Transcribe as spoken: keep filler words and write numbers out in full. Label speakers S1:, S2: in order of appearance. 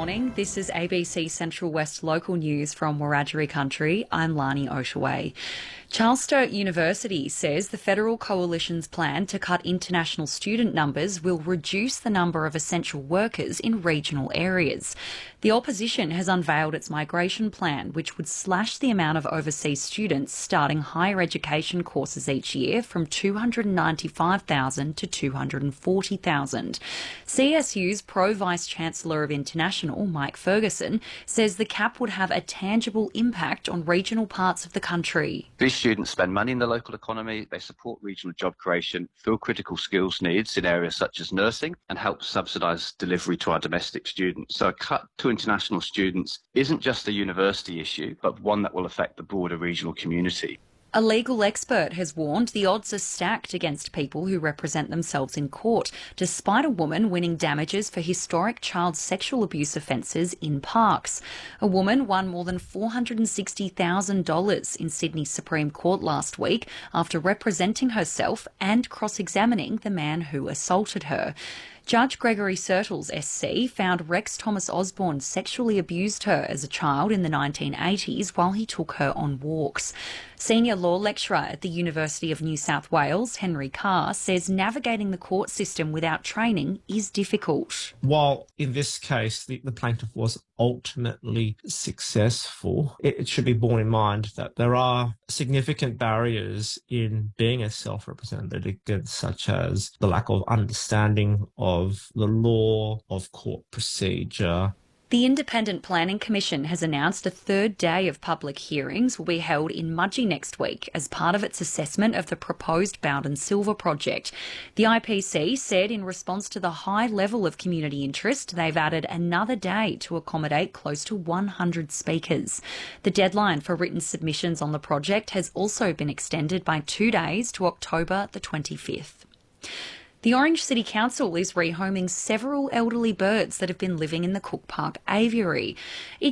S1: morning. This is A B C Central West local news from Wiradjuri country. I'm Lani Oshaway. Charles Sturt University says the federal coalition's plan to cut international student numbers will reduce the number of essential workers in regional areas. The opposition has unveiled its migration plan, which would slash the amount of overseas students starting higher education courses each year from two hundred ninety-five thousand to two hundred forty thousand. C S U's Pro-Vice-Chancellor of International, Mike Ferguson, says the cap would have a tangible impact on regional parts of the country.
S2: These students spend money in the local economy, they support regional job creation, fill critical skills needs in areas such as nursing, and help subsidise delivery to our domestic students. So a cut to international students isn't just a university issue, but one that will affect the broader regional community.
S1: A legal expert has warned the odds are stacked against people who represent themselves in court, despite a woman winning damages for historic child sexual abuse offences in parks. A woman won more than four hundred sixty thousand dollars in Sydney Supreme Court last week after representing herself and cross-examining the man who assaulted her. Judge Gregory Sertles S C found Rex Thomas Osborne sexually abused her as a child in the nineteen eighties while he took her on walks. Senior law lecturer at the University of New South Wales, Henry Carr, says navigating the court system without training is difficult.
S3: While in this case the, the plaintiff was ultimately successful, it, it should be borne in mind that there are significant barriers in being a self-represented litigant, such as the lack of understanding of the law, of court procedure.
S1: The Independent Planning Commission has announced a third day of public hearings will be held in Mudgee next week as part of its assessment of the proposed Bowden Silver project. The I P C said in response to the high level of community interest, they've added another day to accommodate close to one hundred speakers. The deadline for written submissions on the project has also been extended by two days to October the twenty-fifth. The Orange City Council is rehoming several elderly birds that have been living in the Cook Park aviary. It